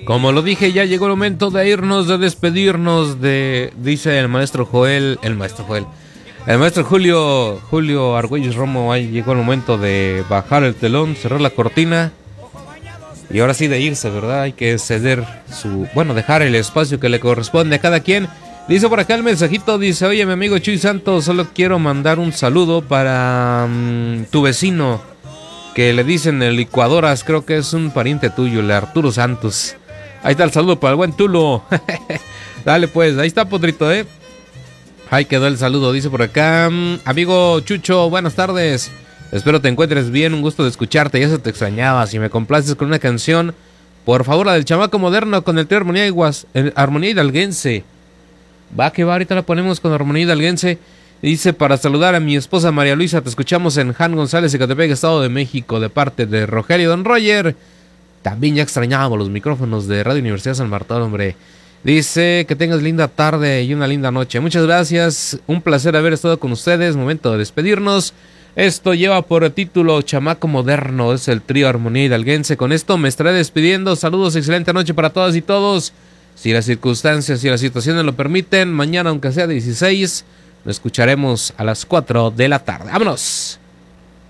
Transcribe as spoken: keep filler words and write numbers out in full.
Como lo dije, ya llegó el momento de irnos, de despedirnos de, dice el maestro Joel, el maestro Joel, el maestro Julio, Julio Argüelles Romo. Ahí llegó el momento de bajar el telón, cerrar la cortina y ahora sí de irse, ¿verdad? Hay que ceder su, bueno, dejar el espacio que le corresponde a cada quien. Dice por acá el mensajito, dice: oye, mi amigo Chuy Santos, solo quiero mandar un saludo para um, tu vecino, que le dicen el licuadoras, creo que es un pariente tuyo, el Arturo Santos. Ahí está el saludo para el buen Tulo. Dale pues, ahí está, Potrito, eh. Ahí quedó el saludo, dice por acá. Amigo Chucho, buenas tardes. Espero te encuentres bien, un gusto de escucharte, ya se te extrañaba. Si me complaces con una canción, por favor, la del Chamaco Moderno con el trío Armonía, Iguas, el Armonía Hidalguense. Va que va, ahorita la ponemos con Armonía Hidalguense. Dice: para saludar a mi esposa María Luisa, te escuchamos en Jan González, Ecatepec, Estado de México, de parte de Rogelio. Don Roger, también ya extrañábamos los micrófonos de Radio Universidad San Martín, hombre. Dice que tengas linda tarde y una linda noche. Muchas gracias, un placer haber estado con ustedes. Momento de despedirnos. Esto lleva por título Chamaco Moderno, es el trío Armonía Hidalguense. Con esto me estaré despidiendo. Saludos, excelente noche para todas y todos. Si las circunstancias y las situaciones lo permiten, mañana, aunque sea dieciséis, lo escucharemos a las cuatro de la tarde. ¡Vámonos!